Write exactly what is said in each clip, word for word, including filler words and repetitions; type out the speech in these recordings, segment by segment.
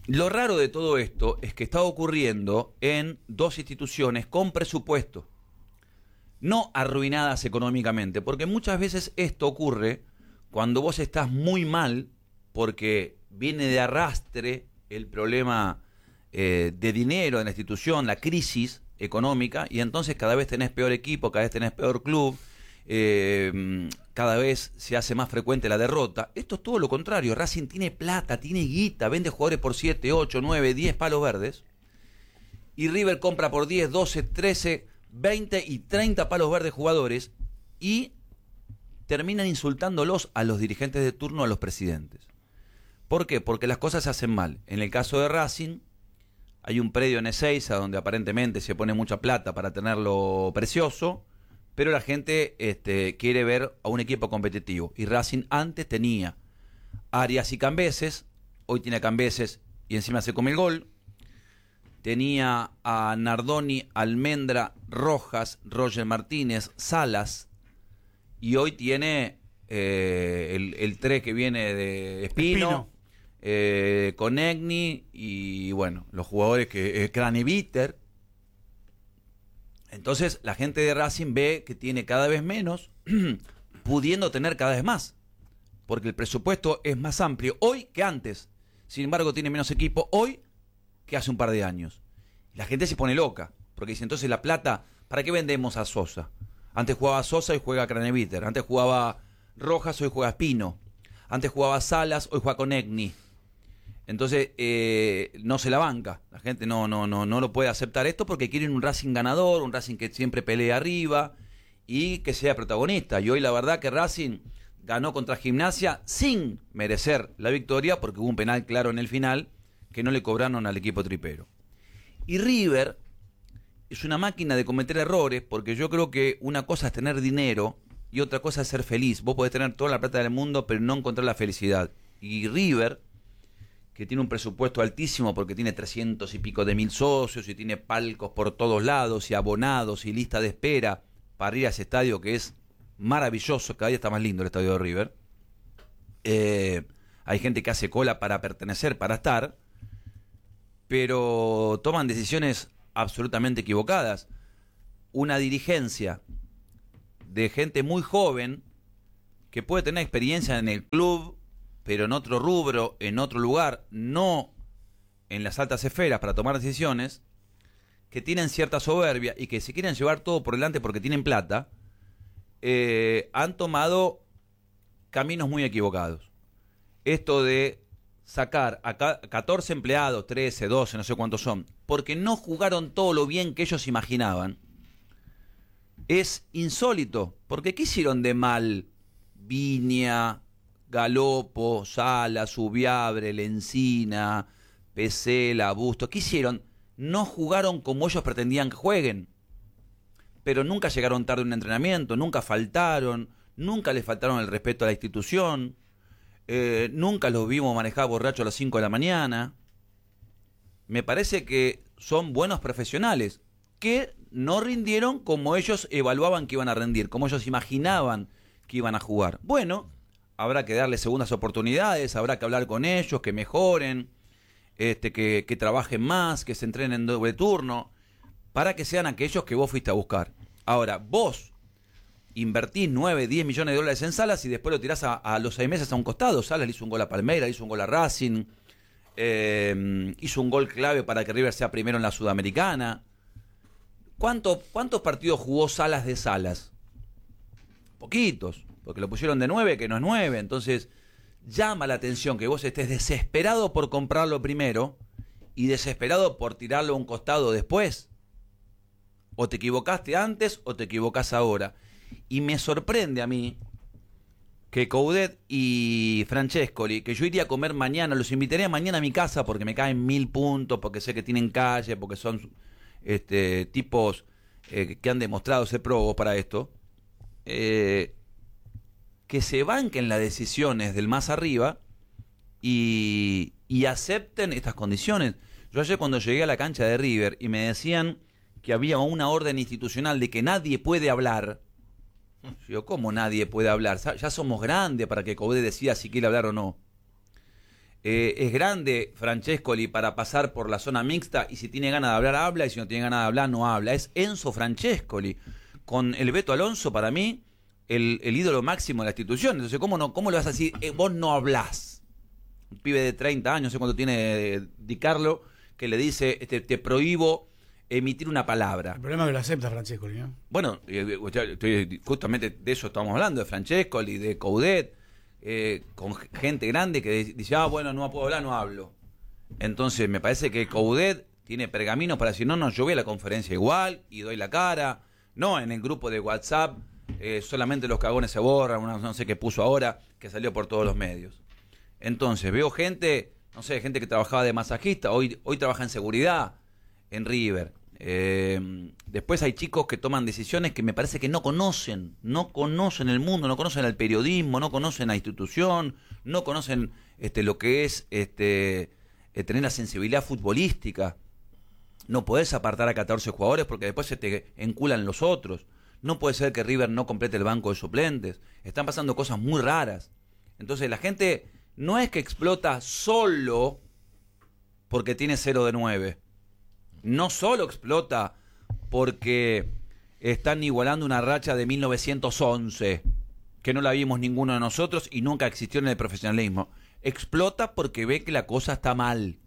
Lo raro de todo esto es que está ocurriendo en dos instituciones con presupuesto, no arruinadas económicamente, porque muchas veces esto ocurre cuando vos estás muy mal, porque viene de arrastre el problema eh, de dinero en la institución, la crisis económica, y entonces cada vez tenés peor equipo, cada vez tenés peor club, eh, cada vez se hace más frecuente la derrota. Esto es todo lo contrario. Racing tiene plata, tiene guita, vende jugadores por siete, ocho, nueve, diez palos verdes, y River compra por diez, doce, trece, veinte y treinta palos verdes jugadores, y terminan insultándolos a los dirigentes de turno, a los presidentes. ¿Por qué? Porque las cosas se hacen mal. En el caso de Racing, hay un predio en Ezeiza donde aparentemente se pone mucha plata para tenerlo precioso, pero la gente este, quiere ver a un equipo competitivo. Y Racing antes tenía Arias y Cambeses, hoy tiene a Cambeses y encima se come el gol. Tenía a Nardoni, Almendra, Rojas, Roger Martínez, Salas, y hoy tiene eh, el, el tres que viene de Espino, Espino. Eh, Conegni y bueno, los jugadores que eh, Craneviter. Entonces la gente de Racing ve que tiene cada vez menos, pudiendo tener cada vez más, porque el presupuesto es más amplio hoy que antes. Sin embargo tiene menos equipo hoy que hace un par de años. La gente se pone loca, porque dice, entonces la plata, ¿para qué vendemos a Sosa? Antes jugaba Sosa y juega Craneviter. Antes jugaba Rojas, hoy juega Espino. Antes jugaba Salas, hoy juega Conegni. Entonces eh, no se la banca. La gente no, no, no, no lo puede aceptar esto porque quieren un Racing ganador, un Racing que siempre pelee arriba y que sea protagonista. Y hoy la verdad que Racing ganó contra Gimnasia sin merecer la victoria porque hubo un penal claro en el final que no le cobraron al equipo tripero. Y River es una máquina de cometer errores, porque yo creo que una cosa es tener dinero y otra cosa es ser feliz. Vos podés tener toda la plata del mundo, pero no encontrar la felicidad. Y River, que tiene un presupuesto altísimo porque tiene trescientos y pico de mil socios y tiene palcos por todos lados y abonados y lista de espera para ir a ese estadio que es maravilloso, cada día está más lindo el estadio de River. Eh, hay gente que hace cola para pertenecer, para estar, pero toman decisiones absolutamente equivocadas. Una dirigencia de gente muy joven que puede tener experiencia en el club, pero en otro rubro, en otro lugar, no en las altas esferas para tomar decisiones, que tienen cierta soberbia y que se quieren llevar todo por delante porque tienen plata, eh, han tomado caminos muy equivocados. Esto de sacar a catorce empleados, trece, doce, no sé cuántos son, porque no jugaron todo lo bien que ellos imaginaban, es insólito. Porque ¿qué hicieron de mal Viña, Galopo, Sala, Subiabre, Lencina, Pesela, Busto? ¿Qué hicieron? No jugaron como ellos pretendían que jueguen, pero nunca llegaron tarde a un entrenamiento, nunca faltaron, nunca les faltaron el respeto a la institución. Eh, nunca los vimos manejar borrachos a las cinco de la mañana. Me parece que son buenos profesionales que no rindieron como ellos evaluaban que iban a rendir, como ellos imaginaban que iban a jugar. Bueno, habrá que darles segundas oportunidades, habrá que hablar con ellos, que mejoren, este, que, que trabajen más, que se entrenen en doble turno, para que sean aquellos que vos fuiste a buscar. Ahora, vos invertís nueve, diez millones de dólares en Salas y después lo tirás a, a los seis meses a un costado. Salas le hizo un gol a Palmeiras, le hizo un gol a Racing, eh, hizo un gol clave para que River sea primero en la Sudamericana. ¿Cuánto, ¿Cuántos partidos jugó Salas de Salas? Poquitos, porque lo pusieron de nueve, que no es nueve. Entonces llama la atención que vos estés desesperado por comprarlo primero y desesperado por tirarlo a un costado después. O te equivocaste antes o te equivocás ahora. Y me sorprende a mí que Coudet y Francescoli, que yo iría a comer mañana, los invitaría mañana a mi casa porque me caen mil puntos, porque sé que tienen calle, porque son este, tipos eh, que han demostrado ser probos para esto, eh, que se banquen las decisiones del más arriba y, y acepten estas condiciones. Yo ayer cuando llegué a la cancha de River y me decían que había una orden institucional de que nadie puede hablar. Yo, ¿cómo nadie puede hablar? Ya somos grandes para que Coudet decida si quiere hablar o no. Eh, es grande Francescoli para pasar por la zona mixta y si tiene ganas de hablar, habla, y si no tiene ganas de hablar, no habla. Es Enzo Francescoli. Con el Beto Alonso, para mí, el, el ídolo máximo de la institución. Entonces, ¿cómo, no, cómo le vas a decir, eh, vos no hablás? Un pibe de treinta años, no sé cuánto tiene eh, Di Carlo, que le dice, este, te prohíbo emitir una palabra. El problema es que lo acepta Francescoli, ¿no? Bueno, eh, estoy, justamente de eso estamos hablando, de Francescoli, de Coudet, eh, con gente grande que dice, ah, bueno, no puedo hablar, no hablo. Entonces, me parece que Coudet tiene pergaminos para decir, no, no, yo voy a la conferencia igual y doy la cara. No, en el grupo de WhatsApp, eh, solamente los cagones se borran, una, no sé qué puso ahora, que salió por todos los medios. Entonces, veo gente, no sé, gente que trabajaba de masajista, hoy, hoy trabaja en seguridad, en River. Eh, después hay chicos que toman decisiones que me parece que no conocen, no conocen el mundo, no conocen el periodismo, no conocen la institución, no conocen este, lo que es este, eh, tener la sensibilidad futbolística. No podés apartar a catorce jugadores porque después se te enculan los otros. No puede ser que River no complete el banco de suplentes. Están pasando cosas muy raras. Entonces la gente no es que explota solo porque tiene cero de nueve. No solo explota porque están igualando una racha de mil novecientos once, que no la vimos ninguno de nosotros y nunca existió en el profesionalismo. Explota porque ve que la cosa está mal.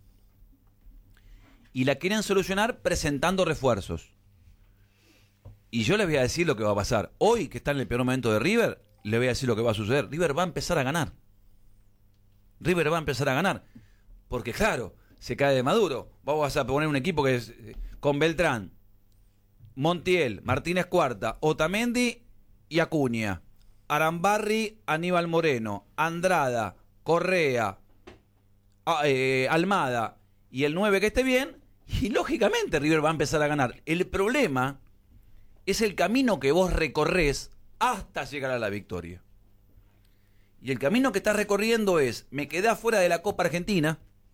Y la quieren solucionar presentando refuerzos. Y yo les voy a decir lo que va a pasar. Hoy, que está en el peor momento de River, les voy a decir lo que va a suceder. River va a empezar a ganar. River va a empezar a ganar. Porque claro, se cae de Maduro. Vamos a poner un equipo que es con Beltrán, Montiel, Martínez Cuarta, Otamendi y Acuña. Arambarri, Aníbal Moreno, Andrada, Correa, eh, Almada y el nueve que esté bien. Y lógicamente River va a empezar a ganar. El problema es el camino que vos recorres hasta llegar a la victoria. Y el camino que estás recorriendo es, me quedé afuera de la Copa Argentina,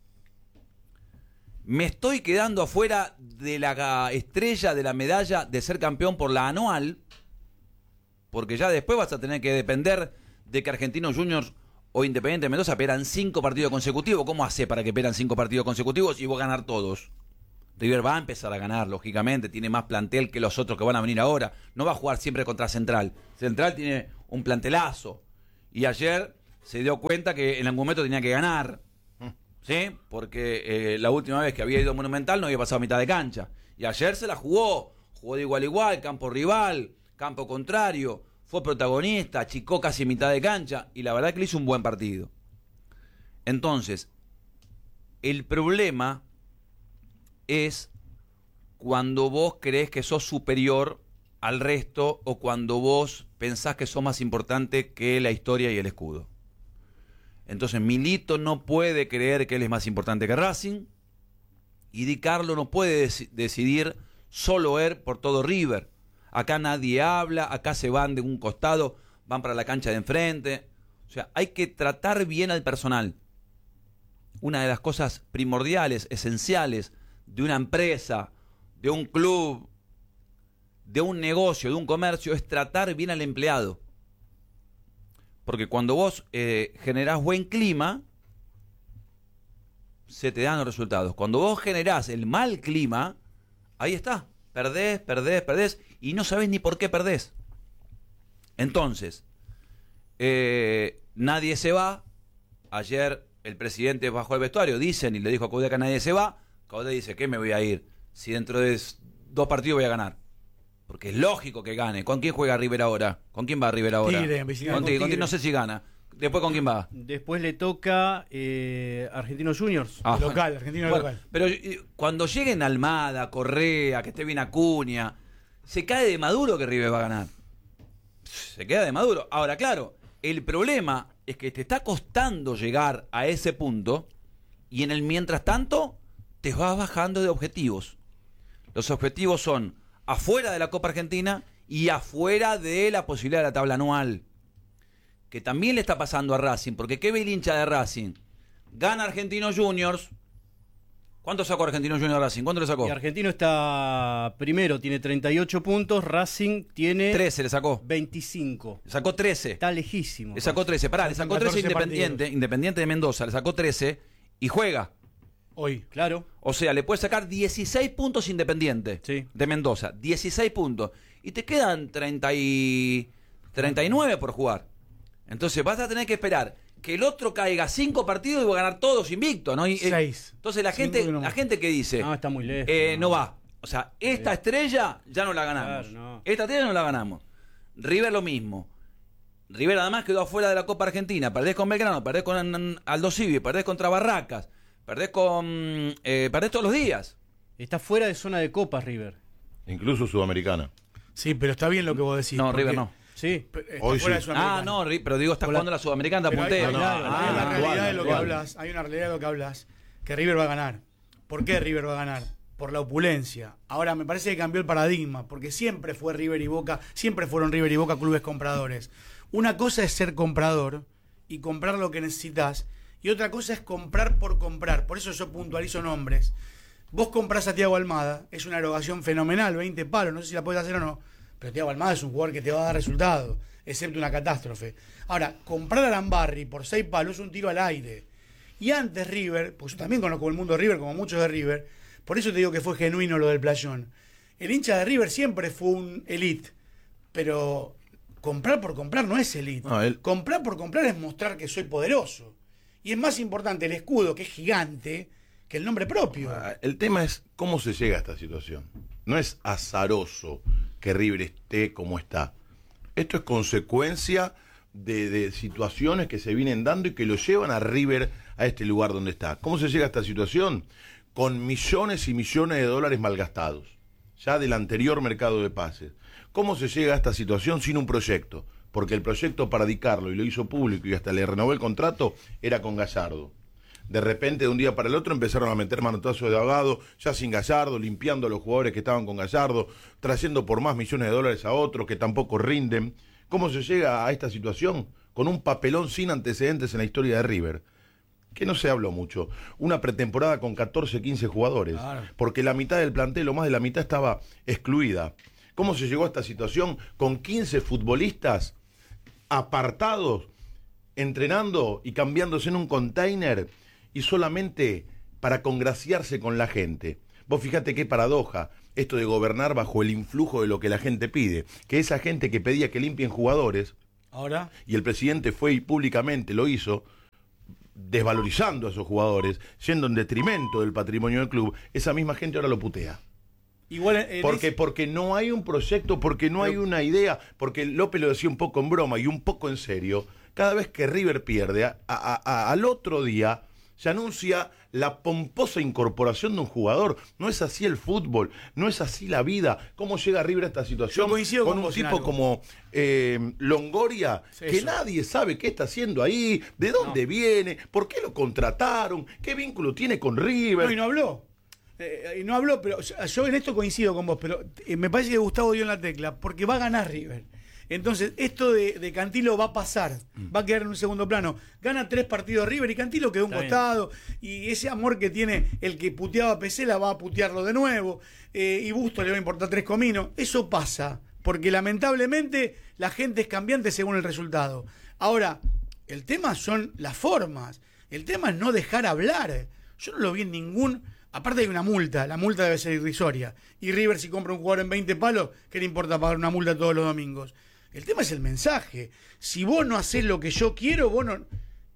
me estoy quedando afuera de la estrella, de la medalla de ser campeón por la anual, porque ya después vas a tener que depender de que Argentinos Juniors o Independiente de Mendoza peran cinco partidos consecutivos. ¿Cómo hace para que peran cinco partidos consecutivos y vos ganar todos? River va a empezar a ganar, lógicamente, tiene más plantel que los otros que van a venir ahora. No va a jugar siempre contra Central. Central tiene un plantelazo. Y ayer se dio cuenta que en algún momento tenía que ganar. ¿Sí? Porque eh, la última vez que había ido a Monumental no había pasado a mitad de cancha. Y ayer se la jugó. Jugó de igual a igual, campo rival, campo contrario. Fue protagonista, achicó casi mitad de cancha. Y la verdad que le hizo un buen partido. Entonces, el problema es cuando vos creés que sos superior al resto o cuando vos pensás que sos más importante que la historia y el escudo. Entonces Milito no puede creer que él es más importante que Racing y Di Carlo no puede dec- decidir solo él por todo River. Acá nadie habla, acá se van de un costado, van para la cancha de enfrente. O sea, hay que tratar bien al personal. Una de las cosas primordiales, esenciales de una empresa, de un club, de un negocio, de un comercio, es tratar bien al empleado. Porque cuando vos eh, generás buen clima, se te dan los resultados. Cuando vos generás el mal clima, ahí está. Perdés, perdés, perdés, y no sabés ni por qué perdés. Entonces, eh, nadie se va. Ayer el presidente bajó al vestuario, dicen, y le dijo a Coudet que nadie se va. Coudet dice, ¿qué me voy a ir? Si dentro de dos partidos voy a ganar. Porque es lógico que gane. ¿Con quién juega River ahora? ¿Con quién va River ahora? Tigre, con Tigre. Tigre, con Tigre, no sé si gana. ¿Después con quién va? Después le toca eh, Argentinos Juniors. Ah, Local, Argentino bueno, local. Pero eh, cuando lleguen Almada, Correa, que esté bien Acuña, se cae de Maduro que River va a ganar. Se queda de Maduro. Ahora, claro, el problema es que te está costando llegar a ese punto y en el mientras tanto te vas bajando de objetivos. Los objetivos son afuera de la Copa Argentina y afuera de la posibilidad de la tabla anual. Que también le está pasando a Racing, porque ¿qué ve el hincha de Racing? Gana Argentinos Juniors. ¿Cuánto sacó Argentinos Juniors Racing? ¿Cuánto le sacó? Y Argentino está primero, tiene treinta y ocho puntos, Racing tiene trece le sacó. veinticinco. Le sacó trece. Está lejísimo. Le sacó trece. Pará, le sacó trece Independiente, Independiente de Mendoza, le sacó trece y juega. Hoy. Claro. O sea, le puede sacar dieciséis puntos Independiente Sí. de Mendoza. dieciséis puntos. Y te quedan treinta y... treinta y nueve por jugar. Entonces vas a tener que esperar que el otro caiga cinco partidos y va a ganar todos invicto, ¿no? Y, eh, Seis. Entonces la Cinco gente, y uno la más. gente que dice, No, está muy lejos. eh, no va. O sea, esta estrella ya no la ganamos. Claro, no. Esta estrella no la ganamos. River lo mismo. River además quedó afuera de la Copa Argentina. Perdés con Belgrano, perdés con Aldo Civi, perdés contra Barracas, perdés con... Eh, perdés todos los días. Está fuera de zona de copas, River. Incluso Sudamericana. Sí, pero está bien lo que vos decís. No, porque- River no. Sí. Pero está Hoy fuera sí. de Sudamericana. Ah, no, Ri- pero digo, está Por la- jugando la Sudamericana, te Pero hay, apunté. hay- no, hay no, una no, realidad no, de lo que no. hablas, hay una realidad de lo que hablas, que River va a ganar. ¿Por qué River va a ganar? Por la opulencia. Ahora, me parece que cambió el paradigma, porque siempre fue River y Boca, siempre fueron River y Boca clubes compradores. Una cosa es ser comprador y comprar lo que necesitas, y otra cosa es comprar por comprar. Por eso yo puntualizo nombres. Vos comprás a Thiago Almada, es una erogación fenomenal, veinte palos, no sé si la podés hacer o no, pero Thiago Almada es un jugador que te va a dar resultados, excepto una catástrofe. Ahora, comprar a Lambarri por seis palos es un tiro al aire. Y antes River, pues yo también conozco el mundo de River, como muchos de River, por eso te digo que fue genuino lo del playón. El hincha de River siempre fue un elite, pero comprar por comprar no es elite. No, él- Comprar por comprar es mostrar que soy poderoso. Y es más importante el escudo, que es gigante, que el nombre propio. Ah, El tema es cómo se llega a esta situación. No es azaroso que River esté como está. Esto es consecuencia de, de situaciones que se vienen dando y que lo llevan a River a este lugar donde está. ¿Cómo se llega a esta situación? Con millones y millones de dólares malgastados, ya del anterior mercado de pases. ¿Cómo se llega a esta situación sin un proyecto? Porque el proyecto para dedicarlo, y lo hizo público y hasta le renovó el contrato, era con Gallardo. De repente, de un día para el otro, empezaron a meter manotazos de ahogado, ya sin Gallardo, limpiando a los jugadores que estaban con Gallardo, trayendo por más millones de dólares a otros que tampoco rinden. ¿Cómo se llega a esta situación? Con un papelón sin antecedentes en la historia de River, que no se habló mucho. Una pretemporada con catorce, quince jugadores, Claro. porque la mitad del plantel, o más de la mitad, estaba excluida. ¿Cómo se llegó a esta situación? Con quince futbolistas apartados, entrenando y cambiándose en un container y solamente para congraciarse con la gente. Vos fíjate qué paradoja esto de gobernar bajo el influjo de lo que la gente pide, que esa gente que pedía que limpien jugadores, Ahora, y el presidente fue y públicamente lo hizo, desvalorizando a esos jugadores, yendo en detrimento del patrimonio del club, esa misma gente ahora lo putea. igual en Porque, ese- porque no hay un proyecto, porque no hay una idea, porque López lo decía un poco en broma y un poco en serio, cada vez que River pierde, a- a- a- al otro día se anuncia la pomposa incorporación de un jugador. No es así el fútbol, no es así la vida. ¿Cómo llega River a esta situación? Yo coincido con con un vos en tipo algo. como eh, Longoria, Sí, que eso. nadie sabe qué está haciendo ahí, de dónde viene, por qué lo contrataron, qué vínculo tiene con River. No, y no habló. Eh, y no habló, pero yo, yo en esto coincido con vos, pero eh, me parece que Gustavo dio en la tecla, porque va a ganar River. Entonces, esto de, de Cantilo va a pasar, va a quedar en un segundo plano. Gana tres partidos River y Cantilo quedó a un Está bien. costado. Y ese amor que tiene el que puteaba a Pesela va a putearlo de nuevo. Eh, y Busto le va a importar tres cominos. Eso pasa, porque lamentablemente la gente es cambiante según el resultado. Ahora, el tema son las formas. El tema es no dejar hablar. Yo no lo vi en ningún... Aparte hay una multa, la multa debe ser irrisoria. Y River, si compra un jugador en veinte palos, ¿qué le importa pagar una multa todos los domingos? El tema es el mensaje. Si vos no hacés lo que yo quiero, vos no...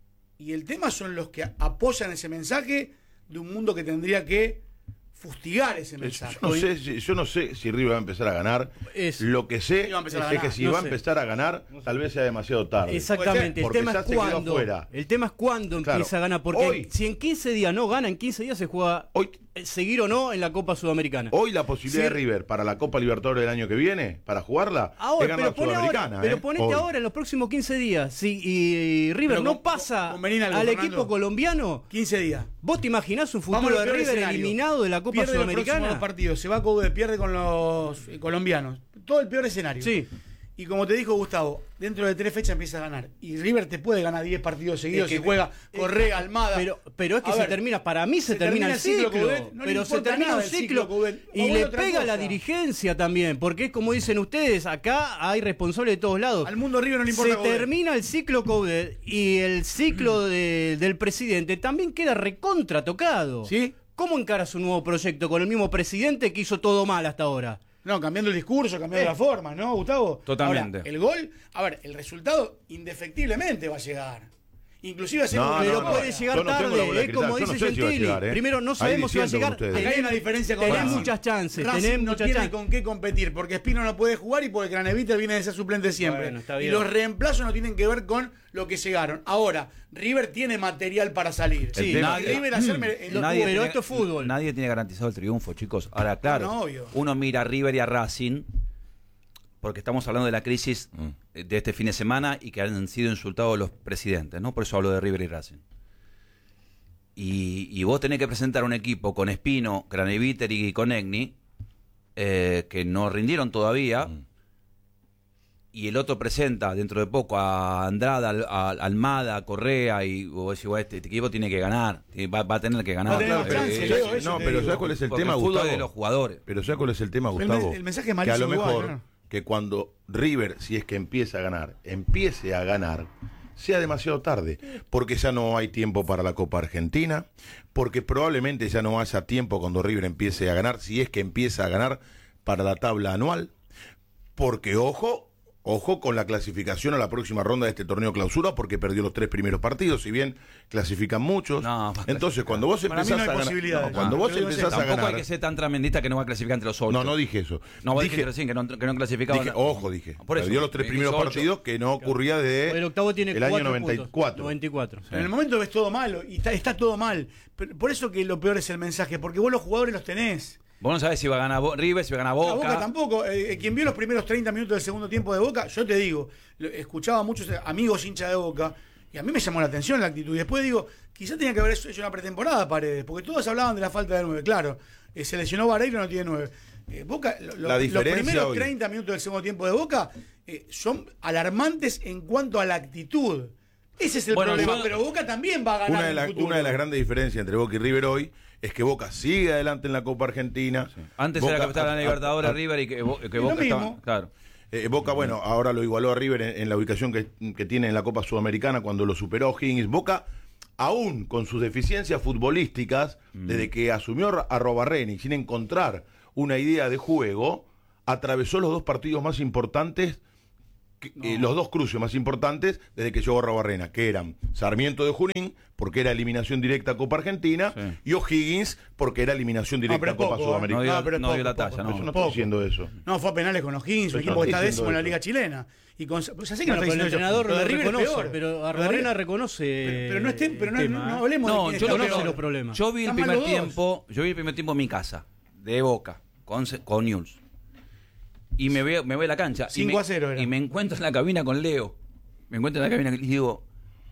Y el tema son los que apoyan ese mensaje de un mundo que tendría que fustigar ese Yo mensaje. no sé, si- yo no sé si River va a empezar a ganar. Es- Lo que sé Sí, va a empezar a es que ganar, si no va a sé. empezar a ganar, tal vez sea demasiado tarde. Exactamente, el Porque tema ya es se quedó cuándo. afuera. El tema es cuándo Claro. empieza a ganar, porque Hoy- si en quince días no gana, en quince días se juega Hoy, eh, seguir o no en la Copa Sudamericana. hoy la posibilidad Sí. de River para la Copa Libertadores del año que viene, para jugarla, Ahora, es ganar pero, pone Sudamericana. ahora, pero ¿eh? ponete Hoy. ahora en los próximos quince días. Si y River Pero no con- pasa con- convení algo, al Fernando. equipo colombiano, quince días. ¿vos te imaginás un Vamos futuro al de peor River escenario. eliminado de la Copa Pierde los próximos Sudamericana? dos partidos, se va a Coudet, pierde con los eh, colombianos. Todo el peor escenario. Sí. Y como te dijo Gustavo, dentro de tres fechas empieza a ganar. Y River te puede ganar diez partidos seguidos Es que- si juega es- Correa, Almada. Pero, pero es que A se ver, termina, para mí se, se termina, termina el ciclo, Coudet, no le pero se importa termina nada un el ciclo ciclo Coudet. y Vamos a le otra pega a la cosa. dirigencia también, porque es como dicen ustedes, acá hay responsables de todos lados. Al mundo River no le importa Se Coudet. termina el ciclo Coudet y el ciclo de- del presidente también queda recontra tocado. ¿Sí? ¿Cómo encara su nuevo proyecto con el mismo presidente que hizo todo mal hasta ahora? No, cambiando el discurso, cambiando Eh. la forma, ¿no, Gustavo? Totalmente. Ahora, el gol, a ver, el resultado indefectiblemente va a llegar. Inclusive hacemos No, una pero no, cosa. puede no. llegar Yo no tengo la tarde, bola de es como cristal, yo dice no sé si va a Gentili. llegar, ¿eh? Primero no Ahí sabemos si va a diciendo llegar. ustedes. Acá hay una diferencia con Tenés Racing. muchas chances, Racing tenés no muchas tiene chances. con qué competir, porque Espino no puede jugar y porque Craneviter viene de ser suplente siempre. Bueno, está y bien. los reemplazos no tienen que ver con lo que llegaron. Ahora, River tiene material para salir. Sí, Y nadie- River ayer me- el- Nadie- pero tiene- esto es fútbol. Nadie tiene garantizado el triunfo, chicos. Ahora, claro, No, no, obvio. uno mira a River y a Racing, porque estamos hablando de la crisis Mm. de este fin de semana y que han sido insultados los presidentes, ¿no? Por eso hablo de River y Racing. Y, y vos tenés que presentar un equipo con Espino, Craneviter y Conegni, eh, que no rindieron todavía, Mm. y el otro presenta dentro de poco a Andrada, Al- a Almada, a Correa, y vos decís, "Bueno, este, este equipo tiene que ganar, va, va a tener que ganar". Va a tener Claro, chance, eh, Leo, eso no, te pero digo. ¿sabes cuál es el porque tema, el fútbol Gustavo? es de los jugadores. Pero ¿sabes cuál es el tema, El Gustavo? men- el mensaje es que a lo malísimo igual, mejor ¿no? que cuando River, si es que empieza a ganar, empiece a ganar, sea demasiado tarde, porque ya no hay tiempo para la Copa Argentina, porque probablemente ya no haya tiempo cuando River empiece a ganar, si es que empieza a ganar para la tabla anual, porque ojo, ojo con la clasificación a la próxima ronda de este torneo clausura, porque perdió los tres primeros partidos, si bien clasifican muchos. No, va a Entonces, cuando vos Para mí empezás no hay a ganar, posibilidades. no, cuando No, vos pero digo, empezás a Tampoco ganar, hay que ser tan tremendista que no va a clasificar entre los ocho. no, no dije eso. No, vos dije, dijiste recién que no, que no clasificaba. Dije, ojo, dije. Por eso, Perdió los tres dijiste primeros ocho. partidos que no ocurría desde El octavo tiene el año cuatro noventa y puntos. cuatro. noventa y cuatro. En el momento ves todo malo y está, está todo mal. Pero por eso que lo peor es el mensaje, porque vos los jugadores los tenés. Vos no sabés si va a ganar Bo- River, si va a ganar A Boca. Boca tampoco. Eh, eh, quien vio los primeros treinta minutos del segundo tiempo de Boca, yo te digo, lo- escuchaba a muchos amigos hinchas de Boca y a mí me llamó la atención la actitud. Y después digo, quizás tenía que haber hecho hecho una pretemporada Paredes, porque todos hablaban de la falta de nueve. Claro, eh, se lesionó Vareiro, no tiene nueve. Eh, Boca, lo- lo- La los diferencia primeros hoy. treinta minutos del segundo tiempo de Boca eh, son alarmantes en cuanto a la actitud. Ese es el Bueno, problema, yo- pero Boca también va a ganar Una de, en el la- futuro. una de las grandes diferencias entre Boca y River hoy es que Boca sigue adelante en la Copa Argentina. Antes Boca- era capitán de la a- Libertadores a- River y que, Bo- que lo Boca estaba. mismo. Claro. Eh, Boca, bueno, ahora lo igualó a River en, en la ubicación que, que tiene en la Copa Sudamericana cuando lo superó Higgins. Boca, aún con sus deficiencias futbolísticas, desde que asumió a Robarreni sin encontrar una idea de juego, atravesó los dos partidos más importantes, que- eh, los dos cruces más importantes desde que llegó Robarrena, que eran Sarmiento de Junín, porque era eliminación directa a Copa Argentina, Sí. y O'Higgins, porque era eliminación directa pero a Copa poco, ¿eh? Sudamericana. No dio, No, pero es no dio poco, la poco, talla, poco. Yo no no. estoy diciendo eso. No, fue a penales con los Higgins, un Eso equipo no que estoy está décimo en la diciendo Liga eso. chilena. Y con, ya sé que no Bueno, está pero el diciendo yo, entrenador lo de lo River es reconoce, peor. pero Lo de Arbarena River- reconoce. Pero, pero no, estén, pero el no, tema, no ¿eh? hablemos No, de quién yo está no conoce peor. los problemas. Yo vi el Están primer mal los dos. tiempo, yo vi el primer tiempo en mi casa, de Boca, con, se- con News. Y me veo, me voy a la cancha. y cinco me- a cero era. Y me encuentro en la cabina con Leo. Me encuentro en la cabina y digo,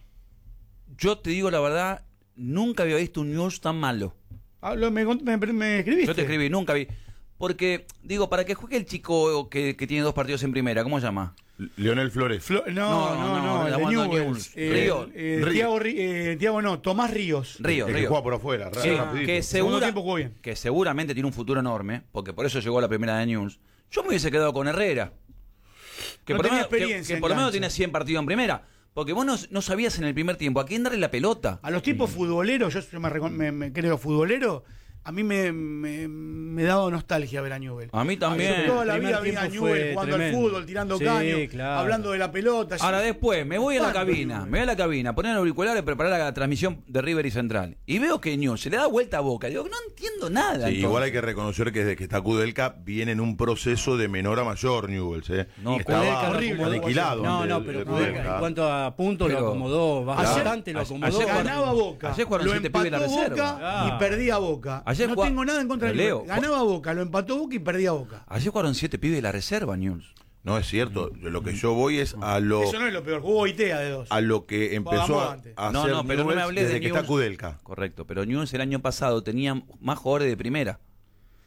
yo te digo la verdad, nunca había visto un News tan malo. Ah, lo- me, cont- me, me escribiste. Yo te escribí, nunca vi. Porque, digo, para que juegue el chico que, que tiene dos partidos en primera, ¿cómo se llama? Leonel Flores. Flo- no, No, no, no, no, no, el la de mando a Newell's. Newell's. Eh, Río. eh, Río. Tiago, Ri- eh, Tiago no, Tomás Ríos. Río, el que Río. juega por afuera. Sí, rapidito. que, Segundo segura- tiempo jugó bien. que seguramente tiene un futuro enorme, porque por eso llegó a la primera de News. Yo me hubiese quedado con Herrera. Que No por lo tenía menos, que- experiencia que en por lo menos cancha. tiene cien partidos en primera. Porque vos no, no sabías en el primer tiempo a quién darle la pelota. A los tipos futboleros, yo, yo me, recon- me- me creo futbolero, a mí me, me, me daba nostalgia ver a Newell. A mí también. Yo toda la El vida primer vi a tiempo Newell fue jugando al tremendo. fútbol, tirando Sí, caño, claro. hablando de la pelota. Ahora sí. después me voy a la ¿Cuánto cabina, Newell? me voy a la cabina, poner el auricular y preparar la transmisión de River y Central. Y veo que News se le da vuelta a Boca. Digo, no entiendo nada. Sí, entonces. igual hay que reconocer que desde que está Kudelka viene en un proceso de menor a mayor Newell's. ¿eh? No, Estaba Kudelka lo acomodó. aniquilado. No, antes no, de- pero de Kudelka, Kudelka. en cuanto a puntos Pero- lo acomodó bastante, lo Ayer- acomodó. ayer Ganaba Boca, ayer jugaron lo siete pibes de la empató reserva. Boca Ah. y perdía Boca. Ayer no jugaba- tengo nada en contra de Leo, Newell. Ganaba Boca, lo empató Boca y perdía Boca. Ayer jugaron siete pibes de la reserva, News. No, es cierto. Lo que yo voy es a lo, Eso no es lo peor, jugó Itea de dos. a lo que empezó Vamos a, antes. a No, hacer no, pero no me Newell's hablé desde de que Newell's. está Kudelka. Correcto, pero News el año pasado tenía más jugadores de primera.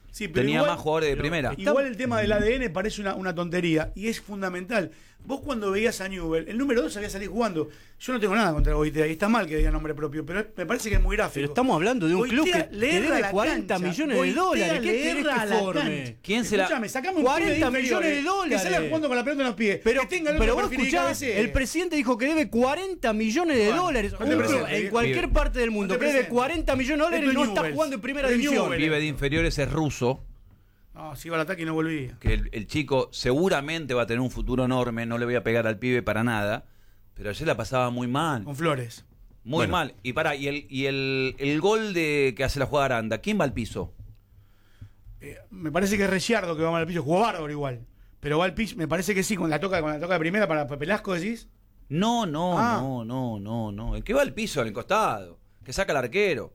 Sí, pero tenía igual- más jugadores de pero- primera. Está- Igual el tema del A D N parece una, una tontería y es fundamental. Vos cuando veías a Newell, el número dos había salido jugando. Yo no tengo nada contra Goitea y está mal que diga nombre propio, pero me parece que es muy gráfico. Pero estamos hablando de un club Goitea que, le que erra debe la cuarenta cancha. millones de Goitea dólares. ¿Qué le querés erra que la forme? cancha. ¿Quién se la- Escuchame, sacame un cuarenta pibe de millones inferiores, de dólares. Que salga jugando con la pelota en los pies. Pero, que tenga el pero otro vos perfil y escuchás, cabecee. el presidente dijo que debe cuarenta millones de Bueno, dólares. ¿cuánto Un presente? club en cualquier Pibe. parte del mundo ¿Cuánto que debe presente? cuarenta millones de dólares y Esto no es está Newell's. jugando en primera Esto es división. El Newell's. pibe de inferiores es ruso, No, se iba al ataque y no volvía. que el, el chico seguramente va a tener un futuro enorme, no le voy a pegar al pibe para nada, pero ayer la pasaba muy mal, Con Flores. muy Bueno. mal. Y para y el y el, el gol de que hace la jugada Aranda, ¿quién va al piso? Eh, me parece que es Reciardo que va mal al piso. Jugó bárbaro igual. Pero va al piso, me parece que sí, con la toca, con la toca de primera para Pelasco decís. No, no, Ah. no, no, no, no. El que va al piso, al costado, que saca al arquero.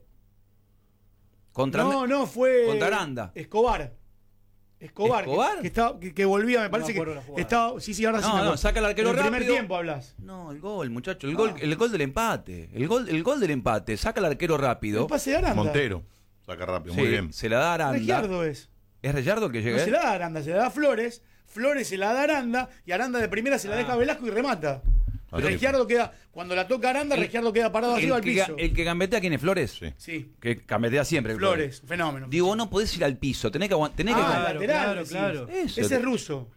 Contra No, no, fue. contra Aranda. Escobar. Escobar. que- ¿Escobar? Que, estaba, que, que volvía, me parece me acuerdo la que jugada. estaba. Sí, sí, ahora sí. No, me no, acuerdo. saca al arquero En el primer rápido. tiempo hablas. No, el gol, muchacho, el Ah. gol, el gol del empate. El gol, el gol del empate, saca al arquero rápido. El pase de Aranda. Montero. Saca rápido, Sí, muy bien. se la da a Aranda. Reciardo es. ¿Es Rayardo el que No llega? se la da a Aranda, se la da a Flores. Flores se la da a Aranda y Aranda de primera se la deja a Velasco y remata. Así Regiardo queda, cuando la toca Aranda, El- Regiardo queda parado arriba el, al que, piso. el que gambetea, ¿quién es? ¿Flores? Sí. Sí, Que gambetea siempre. Flores, fenómeno. Digo, vos no podés ir al piso, tenés que aguantar. Tenés Ah, que Claro, lateral, claro, decís. claro. Eso, Ese te- es ruso.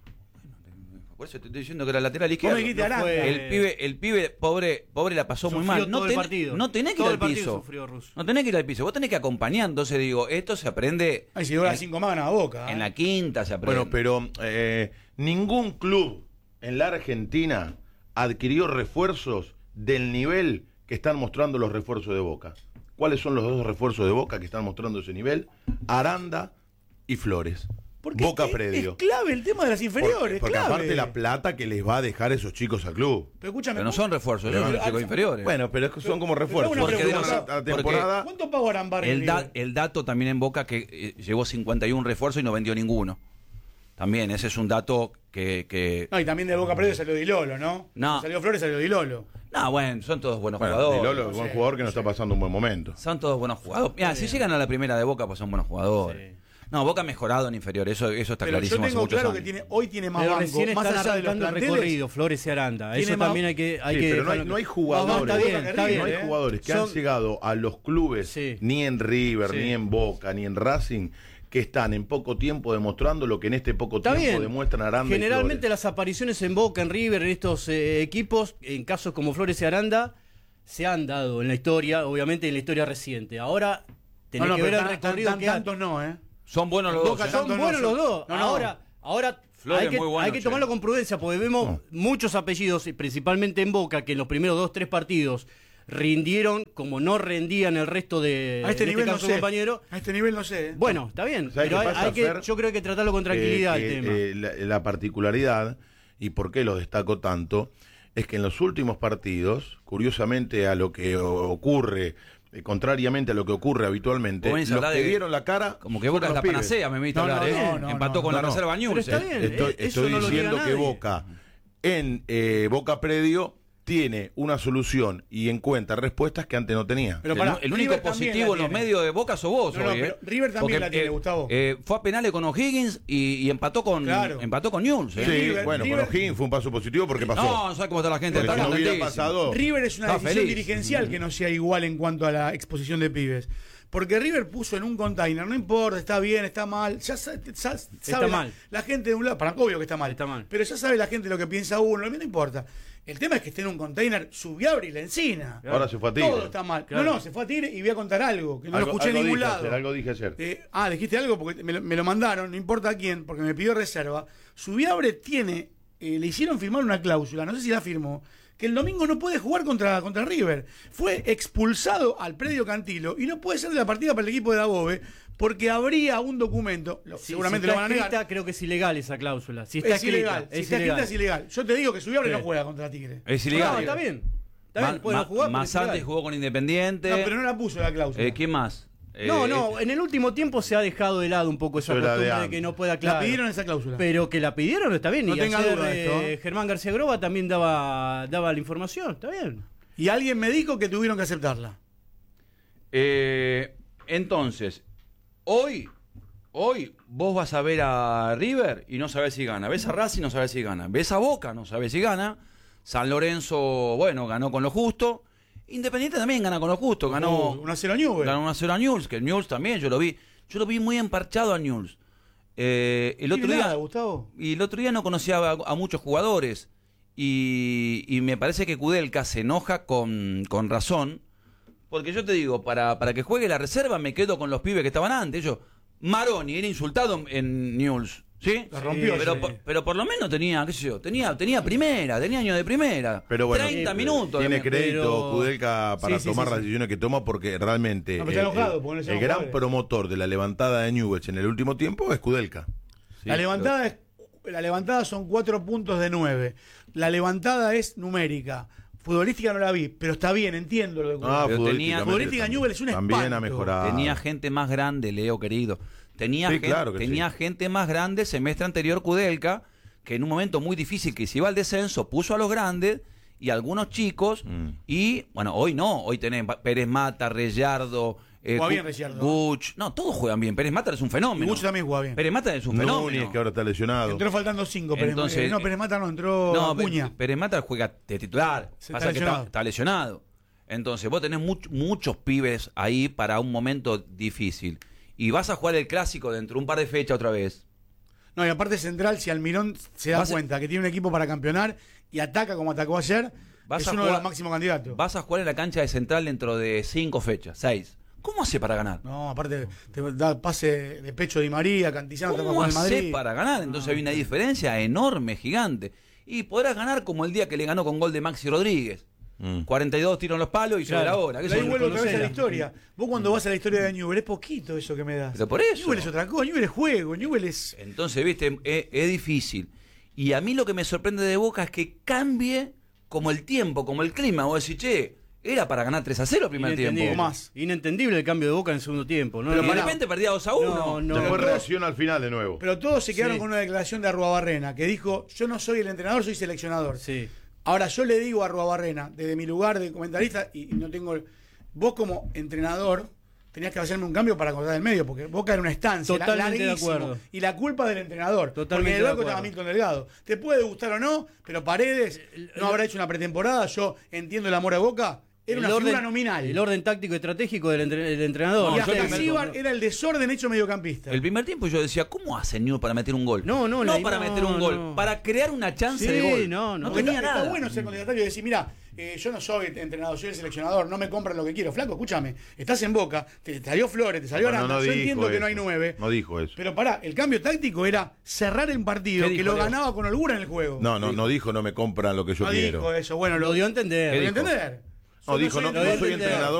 Por eso te estoy diciendo que era lateral Vos izquierdo. me dijiste no Aranda. fue- El pibe, el pibe pobre, pobre la pasó muy Sufrió mal. No, todo el tenés- partido. no tenés que Todo ir el al partido piso. sufrió Russo. No tenés que ir al piso. Vos tenés que acompañar. Entonces digo, esto se aprende Ay, si dura en, cinco más ganaba Boca. en ¿eh? la quinta, se aprende. Bueno, pero eh, ningún club en la Argentina adquirió refuerzos del nivel que están mostrando los refuerzos de Boca. ¿Cuáles son los dos refuerzos de Boca que están mostrando ese nivel? Aranda y Flores. Porque Boca es, Predio. es clave el tema de las inferiores. Porque, porque clave. aparte la plata que les va a dejar esos chicos al club. Pero escúchame. Pero no son refuerzos, Pero- son los chicos inferiores. Bueno, pero es que son como refuerzos. Pero Porque Porque de los- la temporada. ¿Cuánto pagó Arambarri? el, da- el dato también en Boca que eh, llevó cincuenta y uno refuerzos y no vendió ninguno. También, ese es un dato que... que... No, y también de Boca Predio salió Di Lolo, ¿no? No. Salió Flores, salió Di Lolo. No, bueno, son todos buenos Bueno, jugadores. Di Lolo es un buen jugador que no está pasando un buen momento. Son todos buenos jugadores. Mira, si llegan a la primera de Boca, pues son buenos jugadores. Sí. No, Boca ha mejorado en inferior, eso, eso está Pero yo clarísimo hace tengo muchos claro años. que tiene, hoy tiene más Pero banco, recién más están allá de los arrancando el planteles. recorrido, Flores y Aranda. Tiene Eso más- también hay que... Hay Sí, que pero no hay, dejarlo- no hay No, jugadores, está bien, está bien, no hay ¿eh? jugadores que Son- han llegado a los clubes, Sí. ni en River, Sí. ni en Boca, ni en Racing, que están en poco tiempo demostrando lo que en este poco Está tiempo bien. demuestran Aranda y Generalmente Flores. las apariciones en Boca, en River, en estos eh, equipos, en casos como Flores y Aranda, se han dado en la historia, obviamente en la historia reciente. Ahora tenés No, no, que ver pero el tan- recorrido tan- que ha- tantos no, ¿eh? Son buenos los Boca dos. ¿eh? son- Son tanto buenos no, los dos. no, no. Ahora, ahora Flores hay que, muy bueno, hay que che. tomarlo con prudencia, porque vemos No. muchos apellidos, y principalmente en Boca, que en los primeros dos, tres partidos rindieron como no rendían el resto de A este en nivel este no caso, sé. compañero. A este nivel no sé. ¿eh? Bueno, está bien, ¿Sabes pero qué hay, pasa, hay que, Fer? yo creo que hay que tratarlo con tranquilidad Eh, el que, tema. eh, la, la particularidad, y por qué lo destaco tanto, es que en los últimos partidos, curiosamente a lo que o- ocurre, eh, contrariamente a lo que ocurre habitualmente, Vos venís a los hablar que de- dieron la cara Como que Boca es fueron la los pibes. panacea, me viste No, hablar, no, ¿eh? no, no, Empató no, con no, la no. reserva Pero Newell's. está ¿eh? bien. Estoy, Eh, eso estoy no lo niega diciendo que nadie. Boca, en eh, Boca Predio, tiene una solución y encuentra respuestas que antes no tenía. Pero el, pará, el único River también positivo en la los tiene. medios de Boca sos vos No, no, hoy, pero ¿eh? River también la tiene, Gustavo. eh, fue a penales con O'Higgins y, y empató con Claro. empató con Newell's. ¿eh? Sí, River- bueno, River- con O'Higgins fue un paso positivo porque pasó. No, no sabes cómo está la gente. Porque está si no hubiera contentísima. pasado... River es una Está decisión feliz. dirigencial que no sea igual en cuanto a la exposición de pibes. Porque River puso en un container, no importa, está bien, está mal, ya sa- sa- sabe, la, mal. la gente de un lado, para obvio que está mal, Está mal. pero ya sabe la gente lo que piensa uno, a mí no importa. El tema es que esté en un container, Subiabri y la encina. Ahora se fue a Tigre. Todo está mal. Claro. No, no, se fue a Tigre y voy a contar algo, que no lo Algo- escuché en algo ningún dije lado. ayer, algo dije ayer. Eh, ah, dijiste algo porque me lo, me lo mandaron, no importa a quién, porque me pidió reserva. Subiabre tiene, eh, le hicieron firmar una cláusula, no sé si la firmó, que el domingo no puede jugar contra, contra River. Fue expulsado al predio Cantilo y no puede ser de la partida para el equipo de Dabove porque habría un documento, lo- Si- seguramente si lo está van a negar. escrita, creo que es ilegal esa cláusula. Si está Es escrita, ilegal, si es está escrita es ilegal. Yo te digo que Subiabre Sí. no juega contra Tigre. Es No, ilegal. está bien. Está Ma- bien, pueden ma- jugar. pero más es ilegal. antes jugó con Independiente. No, pero no la puso la cláusula. Eh, ¿Quién más? No, Eh, no, en el último tiempo se ha dejado de lado un poco esa Eso era de costumbre de, antes. que no pueda La aclarar. pidieron esa cláusula. Pero que la pidieron está bien. No y tenga ayer, duda de esto, eh, ¿eh? Germán García Groba también daba, daba la información, está bien. Y alguien me dijo que tuvieron que aceptarla. Eh, entonces, hoy Hoy vos vas a ver a River y no sabés si gana. Ves a Racing y no sabés si gana. Ves a Boca, no sabés si gana. San Lorenzo, bueno, ganó con lo justo. Independiente también gana con lo justo. Ganó uno a cero a Newell's. Ganó uno a cero a Newell's, que el Newell's también, yo lo vi. Yo lo vi muy emparchado a Newell's. Eh, el otro día, nada, Gustavo. Y el otro día no conocía a, a muchos jugadores. Y, y me parece que Kudelka se enoja con, con razón. Porque yo te digo, para, para que juegue la reserva me quedo con los pibes que estaban antes. Yo, Maroni era insultado en Newell's, ¿sí? La rompió, pero, sí. por, pero por lo menos tenía, qué sé yo, tenía, tenía primera, tenía años de primera. Pero bueno, treinta eh, minutos. Tiene de- crédito pero- Kudelka para Sí, sí, tomar sí, las sí. decisiones que toma porque realmente No, pero está el- enojado, el, porque no el son gran jugadores. promotor de la levantada de Newell's en el último tiempo es Kudelka. Sí, la levantada es, la levantada son cuatro puntos de nueve. La levantada es numérica. Futbolística no la vi, pero está bien, entiendo lo de Ah, Pero futbolísticamente tenía- Futbolística también. Newell's es un También espanto. ha mejorado. Tenía gente más grande, Leo querido. Tenía, Sí, gente, claro que tenía sí. gente más grande semestre anterior Kudelka, que en un momento muy difícil que se iba al descenso, puso a los grandes y a algunos chicos. Mm. Y bueno, hoy no, hoy tenés Pérez Mata, Reyardo, eh, Juega Gu- bien Reyardo. Guch. No, todos juegan bien. Pérez Mata es un fenómeno. Y Guch también juega bien. Pérez Mata es un fenómeno. Núñez, que ahora está lesionado. Entró faltando cinco, Pérez, Entonces, eh, no, Pérez Mata no, entró No, Acuña. Pe- Pérez Mata juega de titular. Se Pasa está que lesionado. está, está lesionado. Entonces, vos tenés much- muchos pibes ahí para un momento difícil. Y vas a jugar el clásico dentro de un par de fechas otra vez. No, y aparte central, si Almirón se da Vas a- cuenta que tiene un equipo para campeonar y ataca como atacó ayer, Vas es a uno de jugar- los máximos candidatos. Vas a jugar en la cancha de Central dentro de cinco fechas, seis. ¿Cómo hace para ganar? No, aparte te da pase de pecho Di María, Cantillano está ¿Cómo con el hace Madrid. para ganar? Entonces hay una diferencia enorme, gigante. Y podrás ganar como el día que le ganó con gol de Maxi Rodríguez. Mm. cuarenta y dos tiros en los palos y sobre Claro. la hora. ¿Qué Pero ahí sé yo? vuelvo otra vez a la conocela. historia. Vos cuando vas a la historia de Newell es poquito eso que me das. Pero por eso. Newell es otra cosa, Newell es juego, Newell es... Entonces, viste, es, es difícil. Y a mí lo que me sorprende de Boca es que cambie como el tiempo, como el clima. Vos decís, che, era para ganar tres a cero el primer Inentendible. tiempo. más. Inentendible el cambio de Boca en el segundo tiempo. ¿no? Pero No, de no. repente perdía dos a uno. No, no. Después todos- reacciona al final de nuevo. Pero todos se quedaron Sí. con una declaración de Arruabarrena que dijo, yo no soy el entrenador, soy seleccionador. Sí. Ahora yo le digo a Arruabarrena, desde mi lugar de comentarista, y, y no tengo... Vos como entrenador tenías que hacerme un cambio para cortar el medio, porque Boca era una estancia, la- Totalmente de larguísimo, acuerdo. Y la culpa del entrenador. Totalmente porque en el de banco acuerdo. estaba Milton Delgado. Te puede gustar o no, pero Paredes no habrá hecho una pretemporada, yo entiendo el amor a Boca, era una figura nominal. El orden táctico y estratégico del, entre- del entrenador. No, y yo hasta el primer- Síbar era el desorden hecho mediocampista. El primer tiempo yo decía, ¿cómo hace Newell para meter un gol? No, no, no la- para no, meter un gol, no. para crear una chance Sí, de gol. no, no. no tenía está, nada. Está bueno ser contestatario y decir, mira, eh, yo no soy entrenador, soy el seleccionador, no me compran lo que quiero. Flaco, escúchame, estás en Boca, te, te salió Flores, te salió No, Aranda, no yo dijo entiendo que eso. no hay nueve. No dijo eso. Pero pará, el cambio táctico era cerrar el partido, ¿Qué que dijo, lo Leo? ganaba con holgura en el juego. No, no, no dijo no me compran lo que yo No quiero. dijo eso, bueno, Lo lo dio a entender. ¿Qué dio a dijo? entender. No, Yo dijo no, soy no entrenador. soy entrenador